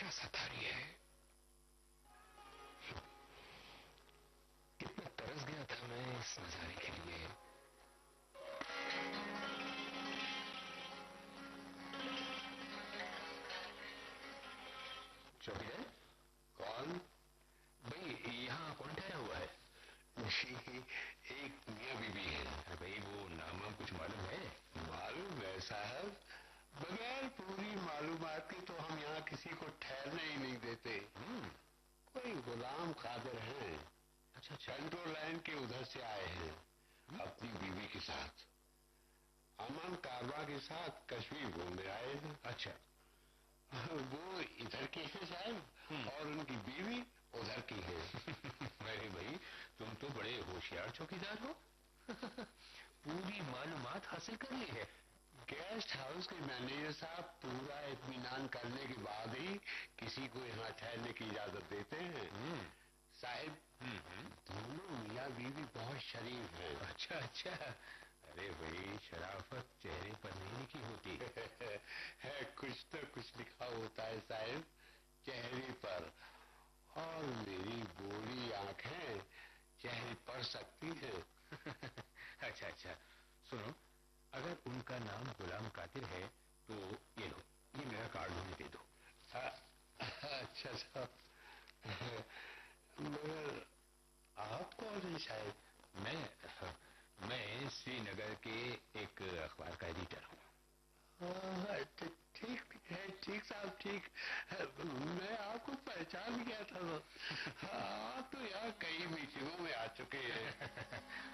सता रही है। कितना तरस गया था मैं इस नजारे के लिए। चौकीदार। कौन? भाई यहाँ कौन ठहरा हुआ है? जी, एक मियाँ बीबी है। भाई वो नाम कुछ मालूम है? मालूम है साहब, बगैर पूरी मालूमात के तो हम यहाँ किसी को ठहरने ही नहीं देते। कोई गुलाम कादिर हैं। अच्छा। कंट्रोल लाइन के उधर से आए हैं अपनी बीवी के साथ। अमन काबा के साथ कश्मीर घूमने आए हैं। अच्छा। वो इधर के हैं साहब, और उनकी बीवी उधर की है। अरे भाई, तुम तो बड़े होशियार चौकीदार हो। पूरी मालूमात हासिल कर ली है। गेस्ट हाउस के मैनेजर साहब पूरा इत्मीनान करने के बाद ही किसी को यहाँ ठहरने की इजाजत देते हैं। साहब, दोनों मियाँ बीवी बहुत शरीफ हैं। अच्छा। अरे भाई, शराफत चेहरे पर नहीं लिखी होती। है कुछ तो कुछ लिखा होता है साहब चेहरे पर, और मेरी बोली आंखें चेहरे पर सकती हैं। अच्छा। सुनो, अगर उनका नाम गुलाम कादिर है तो ये लो, ये मेरा कार्ड उन्हें दे दो। अच्छा साहब, मगर आप कौन हैं साहब? मैं श्रीनगर के एक अखबार का एडिटर हूँ। ठीक साहब, ठीक। मैं आपको पहचान गया था। आप तो यहाँ कई मीटिंगों में आ चुके हैं।